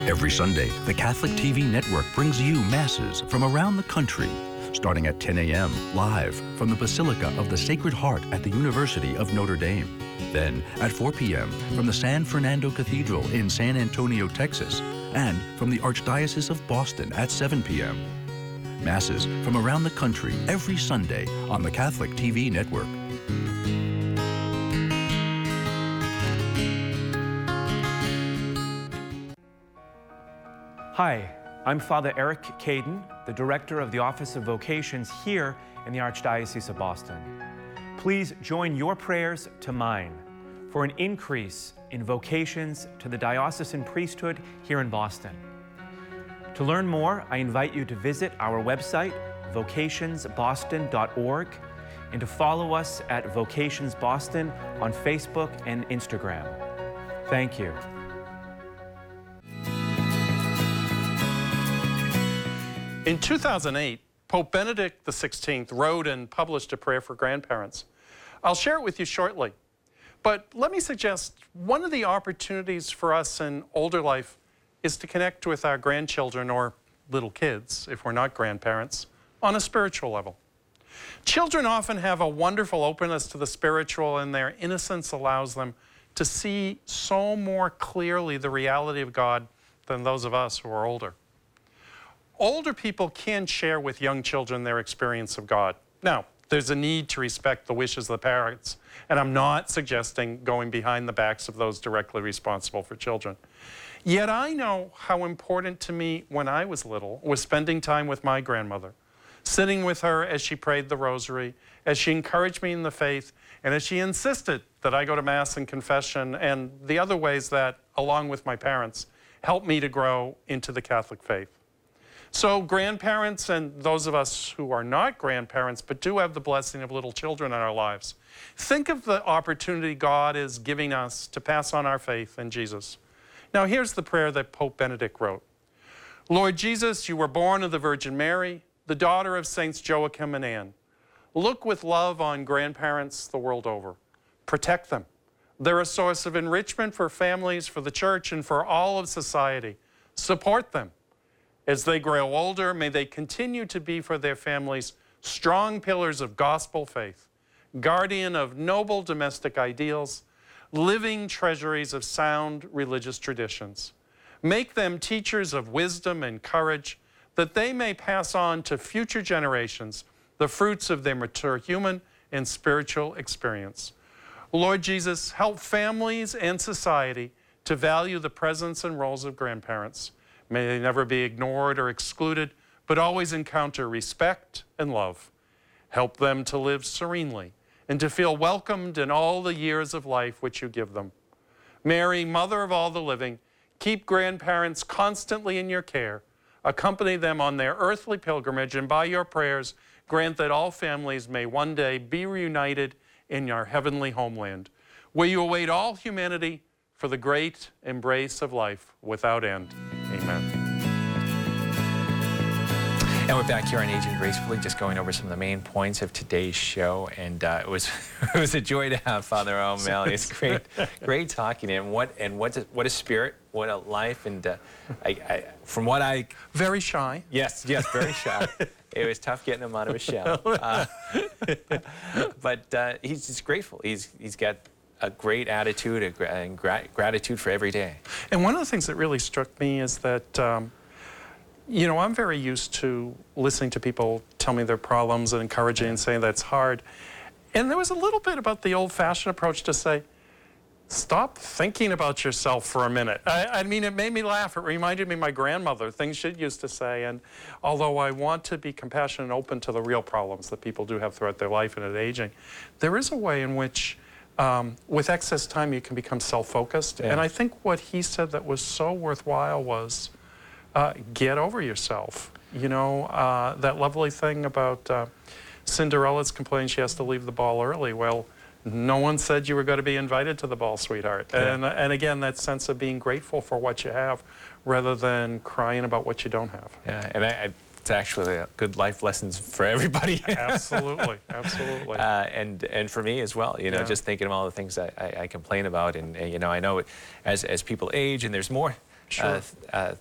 Every Sunday, the Catholic TV network brings you masses from around the country, starting at 10 a.m. live from the Basilica of the Sacred Heart at the University of Notre Dame. Then at 4 p.m. from the San Fernando Cathedral in San Antonio, Texas, and from the Archdiocese of Boston at 7 p.m. Masses from around the country every Sunday on the Catholic TV network. Hi, I'm Father Eric Caden, the Director of the Office of Vocations here in the Archdiocese of Boston. Please join your prayers to mine for an increase in vocations to the diocesan priesthood here in Boston. To learn more, I invite you to visit our website, vocationsboston.org, and to follow us at Vocations Boston on Facebook and Instagram. Thank you. In 2008, Pope Benedict XVI wrote and published a prayer for grandparents. I'll share it with you shortly. But let me suggest one of the opportunities for us in older life is to connect with our grandchildren or little kids, if we're not grandparents, on a spiritual level. Children often have a wonderful openness to the spiritual, and their innocence allows them to see so more clearly the reality of God than those of us who are older. Older people can share with young children their experience of God. Now, there's a need to respect the wishes of the parents, and I'm not suggesting going behind the backs of those directly responsible for children. Yet I know how important to me when I was little was spending time with my grandmother, sitting with her as she prayed the rosary, as she encouraged me in the faith, and as she insisted that I go to Mass and confession, and the other ways that, along with my parents, helped me to grow into the Catholic faith. So grandparents and those of us who are not grandparents but do have the blessing of little children in our lives, think of the opportunity God is giving us to pass on our faith in Jesus. Now here's the prayer that Pope Benedict wrote. Lord Jesus, you were born of the Virgin Mary, the daughter of Saints Joachim and Anne. Look with love on grandparents the world over. Protect them. They're a source of enrichment for families, for the church, and for all of society. Support them. As they grow older, may they continue to be for their families strong pillars of gospel faith, guardian of noble domestic ideals, living treasuries of sound religious traditions. Make them teachers of wisdom and courage, that they may pass on to future generations the fruits of their mature human and spiritual experience. Lord Jesus, help families and society to value the presence and roles of grandparents. May they never be ignored or excluded, but always encounter respect and love. Help them to live serenely and to feel welcomed in all the years of life which you give them. Mary, Mother of all the living, keep grandparents constantly in your care, accompany them on their earthly pilgrimage, and by your prayers, grant that all families may one day be reunited in your heavenly homeland, where you await all humanity for the great embrace of life without end. Amen. And we're back here on Aging Gracefully, just going over some of the main points of today's show. And it was a joy to have Father O'Malley. It's great talking to him. What a spirit, what a life. And from what I very shy. Yes, very shy. It was tough getting him out of his shell. But he's just grateful. He's got a great attitude and gratitude for every day. And one of the things that really struck me is that, you know, I'm very used to listening to people tell me their problems and encouraging and saying that's hard. And there was a little bit about the old-fashioned approach to say, stop thinking about yourself for a minute. I mean, it made me laugh. It reminded me of my grandmother, things she used to say. And although I want to be compassionate and open to the real problems that people do have throughout their life and at aging, there is a way in which with excess time, you can become self-focused. Yeah. And I think what he said that was so worthwhile was get over yourself. You know, that lovely thing about Cinderella's complaining she has to leave the ball early. Well, no one said you were going to be invited to the ball, sweetheart. Yeah. And again, that sense of being grateful for what you have rather than crying about what you don't have. Yeah, and it's actually a good life lessons for everybody. Absolutely, absolutely. And for me as well, you know, just thinking of all the things I complain about, and you know, I know as people age and there's more Sure.